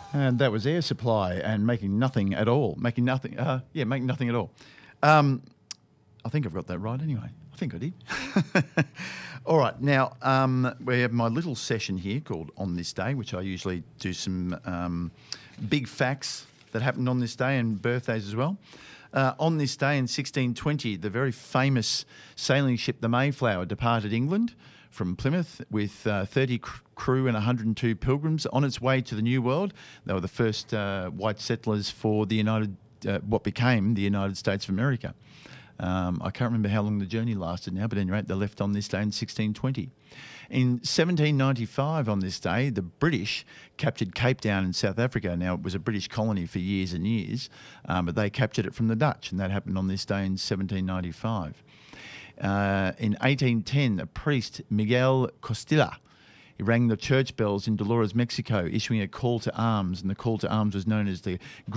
And that was Air Supply and making nothing at all. Making nothing at all. I think I've got that right anyway. I think I did. All right. Now, we have my little session here called On This Day, which I usually do some big facts that happened on this day and birthdays as well. On this day in 1620, the very famous sailing ship the Mayflower departed England from Plymouth with 30 crew and 102 pilgrims on its way to the New World. They were the first white settlers for the what became the United States of America. I can't remember how long the journey lasted now, but at any rate, they left on this day in 1620. In 1795, on this day, the British captured Cape Town in South Africa. Now, it was a British colony for years and years, but they captured it from the Dutch, and that happened on this day in 1795. In 1810, a priest, Miguel Costilla, he rang the church bells in Dolores, Mexico, issuing a call to arms, and the call to arms was known as the